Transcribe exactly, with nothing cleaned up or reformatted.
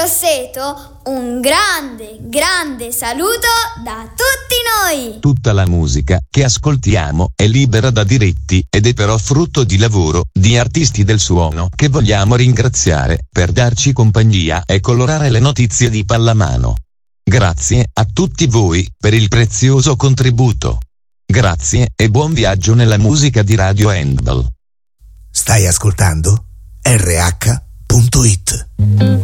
Grosseto, un grande, grande saluto da tutti noi! Tutta la musica che ascoltiamo è libera da diritti ed è però frutto di lavoro di artisti del suono che vogliamo ringraziare per darci compagnia e colorare le notizie di pallamano. Grazie a tutti voi per il prezioso contributo. Grazie e buon viaggio nella musica di Radio Handball. Stai ascoltando R H punto it.